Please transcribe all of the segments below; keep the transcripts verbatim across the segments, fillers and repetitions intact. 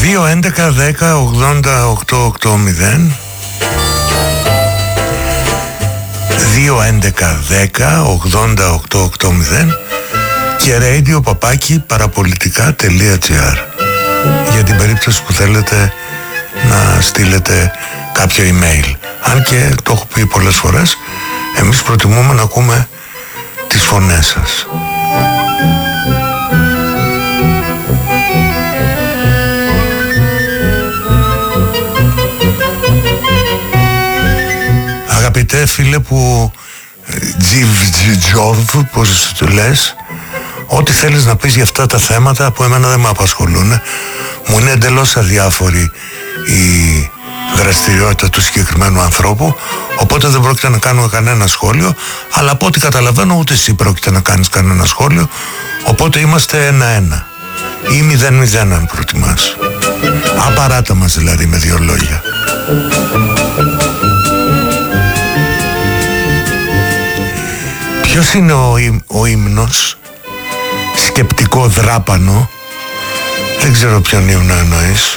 δύο έντεκα δέκα ογδόντα οκτώ ογδόντα δύο έντεκα δέκα ογδόντα οκτώ ογδόντα και radio παπάκι παραπολιτικά.gr για την περίπτωση που θέλετε να στείλετε κάποιο email. Αν και το έχω πει πολλές φορές, εμείς προτιμούμε να ακούμε τις φωνές σας. Αγαπητέ φίλε που Τζιβ, πώς το λες, ό,τι θέλεις να πεις για αυτά τα θέματα που εμένα δεν με απασχολούν. Μου είναι εντελώς αδιάφορη η δραστηριότητα του συγκεκριμένου ανθρώπου, οπότε δεν πρόκειται να κάνω κανένα σχόλιο, αλλά από ό,τι καταλαβαίνω ούτε εσύ πρόκειται να κάνεις κανένα σχόλιο, οπότε είμαστε ένα-ένα ή μηδέν-μηδέν αν προτιμάς. Απαράτα μας δηλαδή, με δύο λόγια. Ποιος είναι ο, ο ύμνος? Σκεπτικό δράπανο. Δεν ξέρω ποιον ύμνο εννοείς.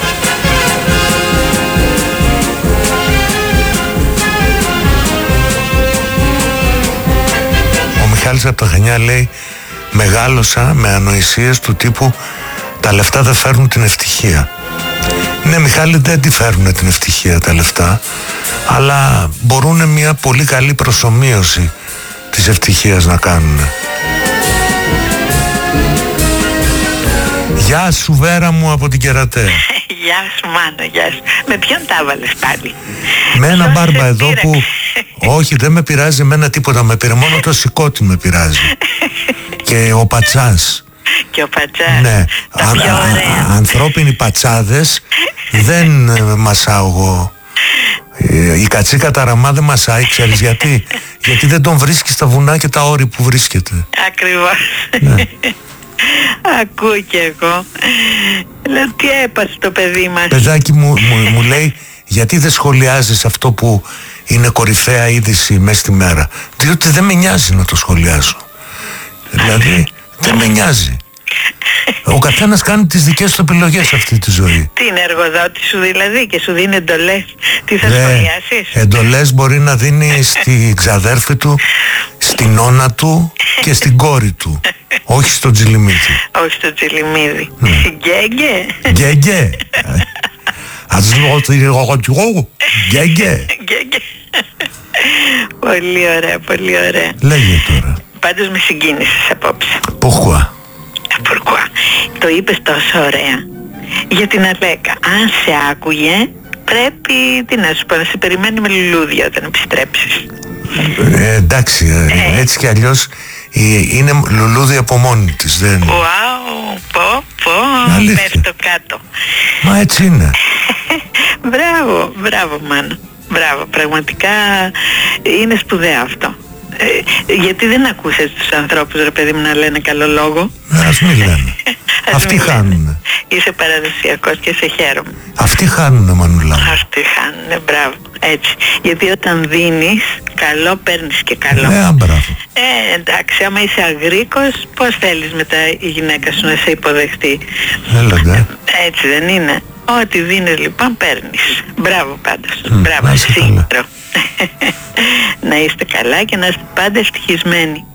Ο Μιχάλης από τα Χανιά λέει: μεγάλωσα με ανοησίες του τύπου τα λεφτά δεν φέρνουν την ευτυχία. Ναι Μιχάλη, δεν τη φέρνουν την ευτυχία τα λεφτά, αλλά μπορούν μια πολύ καλή προσομοίωση της ευτυχίας να κάνουν. Γεια σου Βέρα μου από την Κερατέα. Γεια σου Μάνο, γεια σου. Με ποιον τα έβαλες πάλι? Με ένα μπάρμπα εδώ που... Όχι, δεν με πειράζει εμένα τίποτα, με πειράζει μόνο το σηκώτη με πειράζει. Και ο πατσάς. Και ο πατσάς, ναι. τα πιο ωραία. Α, α, ανθρώπινοι πατσάδες δεν μασάω εγώ. Η κατσίκα ταραμά δεν μασάει, ξέρεις γιατί? Γιατί δεν τον βρίσκει στα βουνά και τα όρη που βρίσκεται. Ακριβώς. Ναι. Ακούω κι εγώ. Λέω τι έπασε το παιδί μας. Παιδάκι μου, μου, μου λέει γιατί δεν σχολιάζεις αυτό που είναι κορυφαία είδηση μέσα στη μέρα? Διότι δεν με νοιάζει να το σχολιάσω. Δηλαδή δεν με νοιάζει. Ο καθένας κάνει τις δικές του επιλογές σε αυτή τη ζωή. Τι είναι εργοδότη σου δηλαδή και σου δίνει εντολές? Τι θα σχολιάσεις? Εντολές μπορεί να δίνει στη ξαδέρφη του, στην νόνα του και στην κόρη του. Όχι στο τζιλιμίδι. Όχι στο τζιλιμίδι. Γκέγκε. Γκέγκε. Ας λέω ότι εγώ γκέγκε. Πολύ ωραία, πολύ ωραία. Λέγε τώρα. Πάντως με συγκίνησες απόψε. Pourquoi? Pourquoi? Το είπες τόσο ωραία. Για την Αλέκα. Αν σε άκουγε, πρέπει, τι να σου πω, να σε περιμένει με λουλούδια όταν επιστρέψεις. Ε, εντάξει, ε, έτσι κι αλλιώς είναι λουλούδια από μόνη της. Δεν... Wow, πω, πω, πέφτω κάτω. Μα έτσι είναι. Μπράβο, μπράβο Μάνο. Μπράβο, πραγματικά είναι σπουδαίο αυτό. Ε, γιατί δεν ακούσες τους ανθρώπους, ρε παιδί μου, να λένε καλό λόγο? Ας μην λένε. Αυτοί χάνουνε. Είσαι παραδοσιακός και σε χαίρομαι. Αυτοί χάνουνε, Μανουλά. Αυτοί χάνουνε, μπράβο. Έτσι. Γιατί όταν δίνεις, καλό παίρνεις και καλό. Ε, μπράβο. Ε, εντάξει, άμα είσαι αγρίκος, πώς θέλεις μετά η γυναίκα σου να σε υποδεχτεί? Έλατε. Έτσι δεν είναι? Ό,τι δίνεις λοιπόν παίρνεις. Μπράβο πάντως. Mm, μπράβο, σύγκρο. Να είστε καλά και να είστε πάντα ευτυχισμένοι.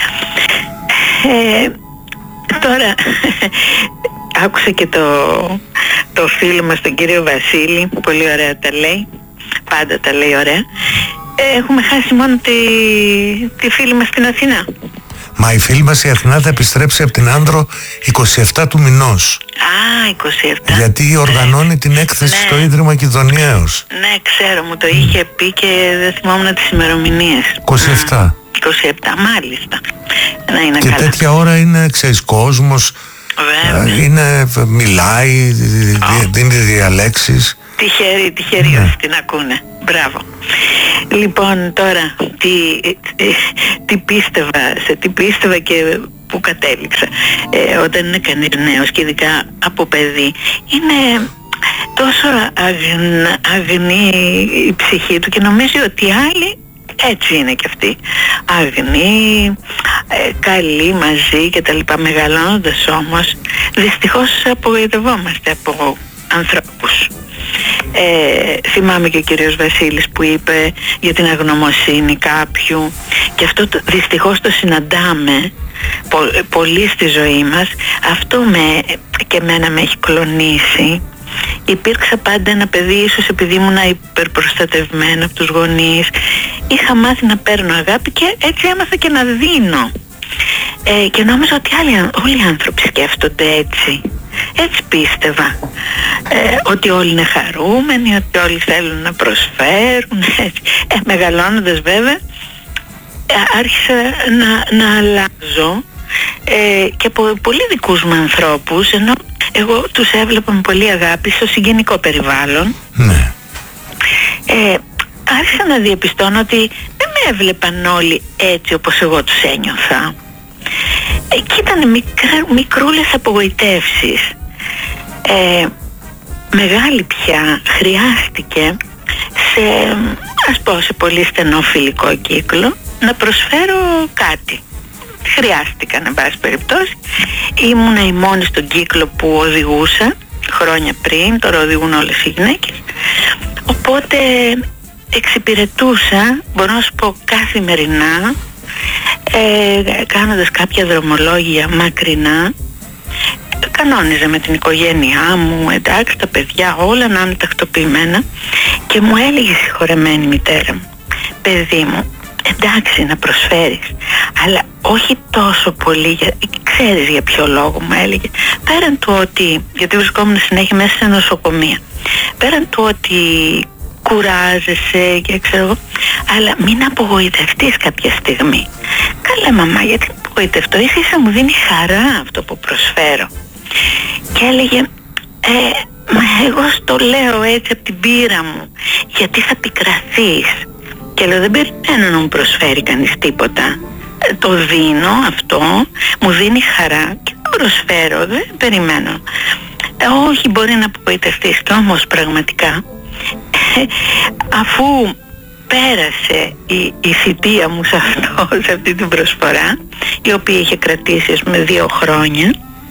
Ε, τώρα άκουσα και το, το φίλο μας τον κύριο Βασίλη, πολύ ωραία τα λέει, πάντα τα λέει ωραία. Ε, έχουμε χάσει μόνο τη, τη φίλη μας στην Αθηνά. Μα η φίλη μας η Αθηνά θα επιστρέψει από την Άνδρο εικοστή εβδόμη του μηνός. Α, εικοστή εβδόμη. Γιατί οργανώνει ναι. την έκθεση ναι. στο Ίδρυμα Κιδωνιαίος. Ναι, ξέρω, μου το είχε πει και δεν θυμόμουν τις ημερομηνίες. εικοστή εβδόμη. εικοστή εβδόμη, μάλιστα. Να είναι και καλά. τέτοια ώρα είναι, ξέρεις, κόσμος. Βέβαια. Είναι, μιλάει, oh. δίνει διαλέξεις. Τυχεροί, τυχεροί ναι. όσοι την ακούνε. Μπράβο. Λοιπόν, τώρα, τι, τι, τι πίστευα, σε τι πίστευα και που κατέληξα. Ε, όταν είναι κανείς νέος και ειδικά από παιδί, είναι τόσο αγν, αγνή η ψυχή του και νομίζει ότι οι άλλοι έτσι είναι και αυτή. Αγνή, ε, καλή μαζί και τα λοιπά. Μεγαλώνοντας όμως, δυστυχώς απογοητευόμαστε από ανθρώπους. Ε, θυμάμαι και ο κύριος Βασίλης που είπε για την αγνωμοσύνη κάποιου, και αυτό το, δυστυχώς το συναντάμε πο, πολύ στη ζωή μας. Αυτό με, και εμένα με έχει κλονίσει. Υπήρξα πάντα ένα παιδί, ίσως επειδή ήμουν υπερπροστατευμένο από τους γονείς, είχα μάθει να παίρνω αγάπη και έτσι έμαθα και να δίνω. Ε, και νόμιζα ότι άλλοι, όλοι οι άνθρωποι σκέφτονται έτσι. Έτσι πίστευα. Ε, ότι όλοι είναι χαρούμενοι, ότι όλοι θέλουν να προσφέρουν. Έτσι. Ε, μεγαλώνοντας βέβαια, ε, άρχισα να, να αλλάζω ε, και από πολύ δικούς μου ανθρώπους, ενώ εγώ τους έβλεπα με πολύ αγάπη στο συγγενικό περιβάλλον. Ναι. Ε, άρχισα να διαπιστώνω ότι δεν με έβλεπαν όλοι έτσι όπως εγώ τους ένιωθα. Ε, και ήταν μικρά, μικρούλες απογοητεύσεις. Ε, μεγάλη πια χρειάστηκε σε, ας πω, σε πολύ στενό φιλικό κύκλο να προσφέρω κάτι. Χρειάστηκα, εν πάση περιπτώσει. Ήμουνα η μόνη στον κύκλο που οδηγούσα χρόνια πριν, τώρα οδηγούν όλες οι γυναίκες. Οπότε εξυπηρετούσα, μπορώ να σου πω, καθημερινά, ε, κάνοντας κάποια δρομολόγια μακρινά. Κανόνιζα με την οικογένειά μου, εντάξει, τα παιδιά όλα να είναι τακτοποιημένα, και μου έλεγε συγχωρεμένη η μητέρα μου, παιδί μου, εντάξει να προσφέρεις, αλλά όχι τόσο πολύ, για... ξέρεις για ποιο λόγο, μου έλεγε, πέραν του ότι, γιατί βρισκόμουν συνέχεια μέσα σε νοσοκομεία, πέραν του ότι κουράζεσαι και ξέρω εγώ, αλλά μην απογοητευτείς κάποια στιγμή. Καλά μαμά, γιατί απογοητευτώ, ίσα ίσα μου δίνει χαρά αυτό που προσφέρω. Και έλεγε, ε, μα εγώ στο λέω έτσι από την πείρα μου, γιατί θα πικραθείς. Και λέω, δεν περιμένω να μου προσφέρει κανείς τίποτα. Ε, το δίνω αυτό, μου δίνει χαρά και το προσφέρω, δεν περιμένω. Ε, όχι, μπορεί να απογοητευτείς, και όμως πραγματικά ε, αφού πέρασε η, η θητεία μου σε αυτό, σε αυτή την προσφορά, η οποία είχε κρατήσει ας πούμε δύο χρόνια,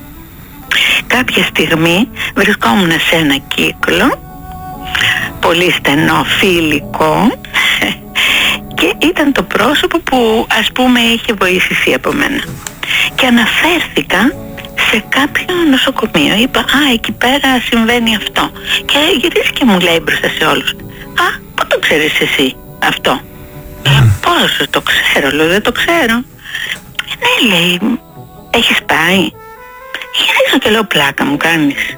κάποια στιγμή βρισκόμουν σε ένα κύκλο πολύ στενό φιλικό και ήταν το πρόσωπο που ας πούμε είχε βοηθηθεί από μένα, και αναφέρθηκα σε κάποιο νοσοκομείο. Είπα, α, εκεί πέρα συμβαίνει αυτό, και γυρίζει και μου λέει μπροστά σε όλους, α, πού το ξέρεις εσύ αυτό? Mm. Ε, πώς το ξέρω? Λέω, δεν το ξέρω. Ναι, λέει, έχεις πάει? Γυρίζω και λέω, πλάκα μου κάνεις?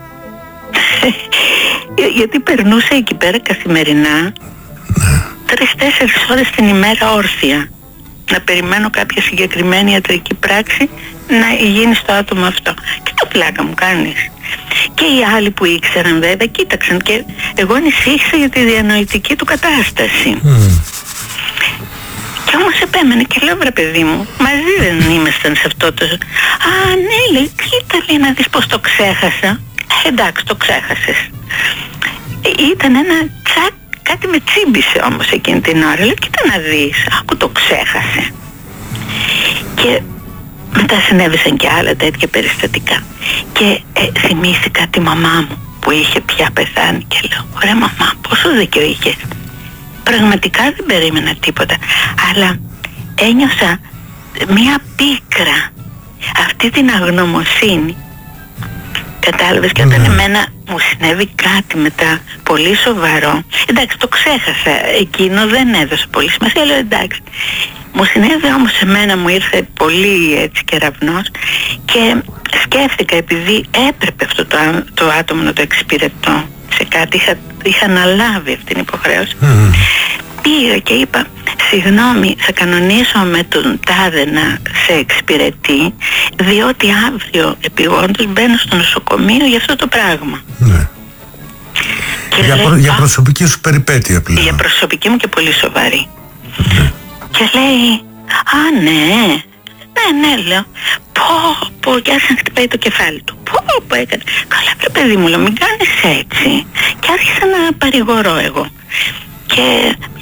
Γιατί περνούσα εκεί πέρα καθημερινά τρεις-τέσσερις ώρες την ημέρα όρθια, να περιμένω κάποια συγκεκριμένη ιατρική πράξη να γίνει στο άτομο αυτό. Και το πλάκα μου κάνεις? Και οι άλλοι που ήξεραν βέβαια κοίταξαν, και εγώ ανησύχησα για τη διανοητική του κατάσταση. Mm. Και όμως επέμενε και λέω, βρε παιδί μου, μαζί δεν ήμασταν σε αυτό το... Α, ναι, λέει, κοίτα, λέει, να δεις πως το ξέχασα. Ε, εντάξει, το ξέχασες. Ε, ήταν ένα τσακ, κάτι με τσίμπησε όμως εκείνη την ώρα. Λέω, κοίτα να δεις, άκου, το ξέχασε. Και μετά συνέβησαν και άλλα τέτοια περιστατικά. Και ε, θυμήθηκα τη μαμά μου που είχε πια πεθάνει και λέω, ωραία μαμά, πόσο δίκιο είχες. Πραγματικά δεν περίμενα τίποτα, αλλά ένιωσα μία πίκρα, αυτή την αγνωμοσύνη. Κατάλαβες? Και όταν εμένα μου συνέβη κάτι μετά πολύ σοβαρό, εντάξει, το ξέχασα, εκείνο δεν έδωσε πολύ σημασία, λέω εντάξει. Μου συνέβη όμως εμένα, μου ήρθε πολύ έτσι κεραυνός, και σκέφτηκα, επειδή έπρεπε αυτό το, το άτομο να το εξυπηρετώ σε κάτι, είχα, είχα αναλάβει αυτή την υποχρέωση. Mm. Πήγα και είπα, συγγνώμη, θα κανονίσω με τον τάδε να σε εξυπηρετεί, διότι αύριο επειγόντως μπαίνω στο νοσοκομείο για αυτό το πράγμα. Ναι. Και για, λέει, προ, για προσωπική σου περιπέτεια πλέον. Για προσωπική μου και πολύ σοβαρή. Ναι. Και λέει, α, ναι, ναι, ναι, λέω, πω, πω, και άρχισε να χτυπάει το κεφάλι του. Πω, πω, έκανε. Καλά, βρε παιδί μου, λέω, μην κάνεις έτσι. Και άρχισα να παρηγορώ εγώ. Και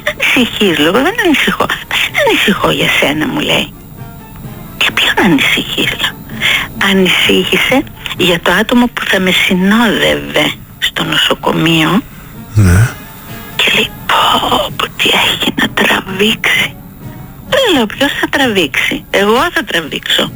ανησυχείς, λόγω δεν ανησυχώ. Μας δεν ανησυχώ για σένα, μου λέει. Για ποιον ανησυχείς, λέω. Ανησύχησε για το άτομο που θα με συνόδευε στο νοσοκομείο. Ναι. Και λέει, πω, πω, τι έχει να τραβήξει. Δεν λέω, ποιος θα τραβήξει? Εγώ θα τραβήξω.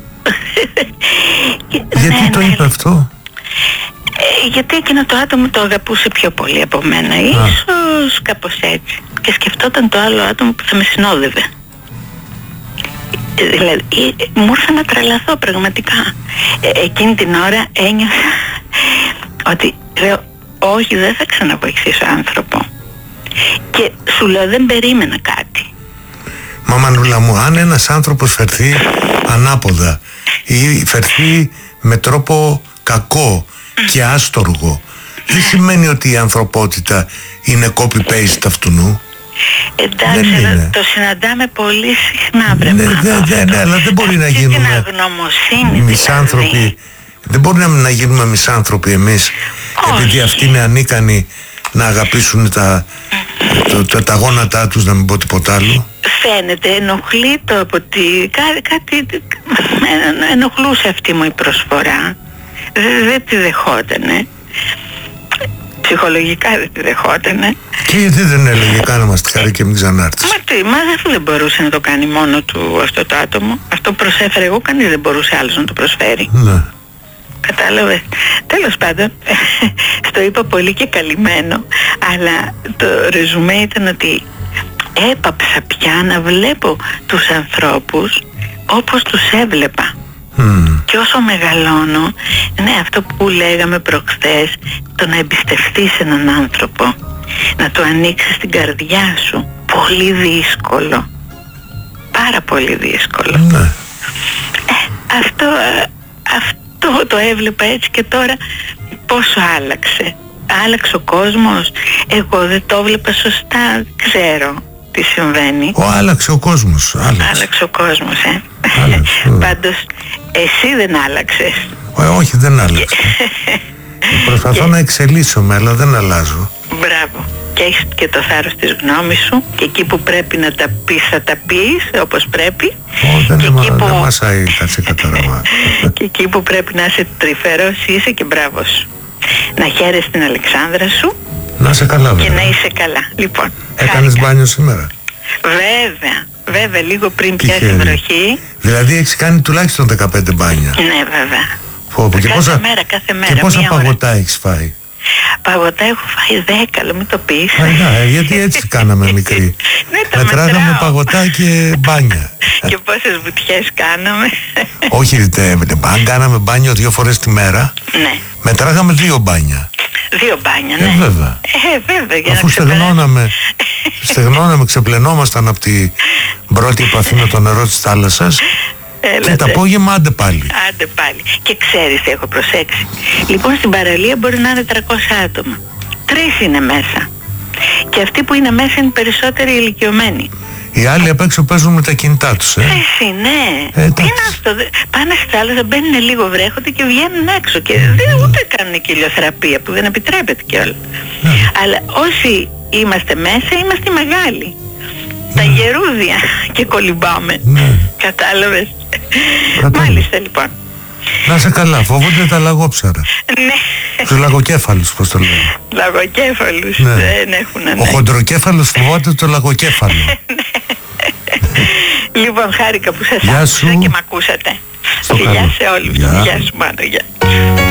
Γιατί ναι, το ναι, είπε αυτό? Ε, γιατί εκείνο το άτομο το αγαπούσε πιο πολύ από μένα. Α. Ίσως κάπως έτσι. Και σκεφτόταν το άλλο άτομο που θα με συνόδευε. Ε, δηλαδή, ε, μου ήρθε να τρελαθώ πραγματικά. Ε, εκείνη την ώρα ένιωσα ότι λέω, όχι, δεν θα ξαναβοηθήσω άνθρωπο. Και σου λέω, δεν περίμενα κάτι. Μα Μανούλα μου, αν ένας άνθρωπος φερθεί ανάποδα ή φερθεί με τρόπο κακό και άστοργο, δεν σημαίνει ότι η ανθρωπότητα είναι copy-paste αυτού. Εντάξει, το συναντάμε πολύ συχνά, πρέπει ναι, να ναι, ναι, ναι, αλλά δεν μπορεί να γίνουμε μισάνθρωποι. Δηλαδή. Δεν μπορεί να, να γίνουμε μισάνθρωποι εμείς. Όχι. Επειδή αυτοί είναι ανίκανοι να αγαπήσουν τα, το, το, τα γόνατά τους, να μην πω τίποτα άλλο. Φαίνεται, ενοχλεί το από τη... Κάτι, κάτι ενοχλούσε αυτή μου η προσφορά. Δεν, δεν τη δεχότανε. Ψυχολογικά δεν τη δεχότανε. Και γιατί δεν έλεγε κάνε μας τη χαρή και μην ξανάρθεις? Μα τι, μα δεν μπορούσε να το κάνει μόνο του αυτό το άτομο. Αυτό προσέφερε εγώ, κανείς δεν μπορούσε άλλος να το προσφέρει. Ναι. Κατάλαβες. Τέλος πάντων, στο είπα πολύ και καλυμμένο, αλλά το ρεζουμέ ήταν ότι έπαψα πια να βλέπω τους ανθρώπους όπως τους έβλεπα. Mm. Και όσο μεγαλώνω, ναι, αυτό που λέγαμε προχθές, το να εμπιστευτείς έναν άνθρωπο, να του ανοίξεις την καρδιά σου, πολύ δύσκολο. Πάρα πολύ δύσκολο. Mm. Ε, αυτό, αυτό το έβλεπα έτσι και τώρα πόσο άλλαξε. Άλλαξε ο κόσμος. Εγώ δεν το έβλεπα σωστά, ξέρω τι συμβαίνει. Ο άλλαξε ο κόσμος. Άλλαξε, άλλαξε ο κόσμος, ε. Άλλαξε. Πάντως, εσύ δεν άλλαξες. Ε, όχι, δεν άλλαξε. Προσπαθώ και... να εξελίσσομαι, αλλά δεν αλλάζω. Μπράβο. Και έχεις και το θάρρος της γνώμης σου. Και εκεί που πρέπει να τα πεις, θα τα πεις όπως πρέπει. Ω, δεν, και είναι, εκεί που... δεν μασάει τα τσικατάραμα. Και εκεί που πρέπει να είσαι τρυφερός, είσαι και μπράβο σου. Να χαίρεσαι την Αλεξάνδρα σου. Να είσαι καλά, βέβαια. Και να είσαι καλά. Λοιπόν, έκανες μπάνιο σήμερα? Βέβαια, βέβαια, λίγο πριν πιάσει η βροχή. Δηλαδή έχεις κάνει τουλάχιστον δεκαπέντε μπάνια? Ναι, βέβαια. Πω, πω. Και κάθε πόσα, μέρα, κάθε μέρα. Και πόσα παγωτά έχεις φάει? Παγωτά έχω φάει δέκα, αλλά μην το πεις. Α, γιατί έτσι κάναμε μικροί. Ναι, μετράγαμε παγωτά και μπάνια. Και πόσες βουτιές κάναμε. Όχι, τε, αν κάναμε μπάνιο δύο φορές τη μέρα, ναι, μετράγαμε δύο μπάνια. Δύο μπάνια, ναι. Ε, βέβαια. Ε, βέβαια, για αφού στεγνώναμε, στεγνώναμε, ξεπλενόμασταν από την πρώτη επαφή με το νερό της θάλασσας. Έλατε. Και τα απόγευμα άντε πάλι. Άντε πάλι. Και ξέρεις τι έχω προσέξει? Λοιπόν, στην παραλία μπορεί να είναι τριακόσια άτομα. Τρεις είναι μέσα. Και αυτοί που είναι μέσα είναι περισσότεροι ηλικιωμένοι. Οι άλλοι απ' έξω παίζουν με τα κινητά τους, ε. Εσύ, ναι. Ε, τι είναι αυτό? Πάνε στη θάλασσα, μπαίνουν λίγο, βρέχονται και βγαίνουν έξω. Και δεν ούτε κάνουν και ηλιοθεραπεία που δεν επιτρέπεται κιόλας. Ναι. Αλλά όσοι είμαστε μέσα, είμαστε μεγάλοι. Τα γερούδια και κολυμπάμε. Ναι. Κατάλαβες? Μάλιστα, λοιπόν. Να σε καλά, φοβούνται τα λαγόψαρα. Ναι. Τους λαγοκέφαλους, πώς το λένε. Λαγοκέφαλους, ναι. Δεν έχουν ανάγκη. Ο χοντροκέφαλος φοβάται το λαγοκέφαλο. Λοιπόν, χάρηκα που σας άκουσα και μ' ακούσατε. Φιλιά σε όλους. Γεια σου, Μάνο, γεια.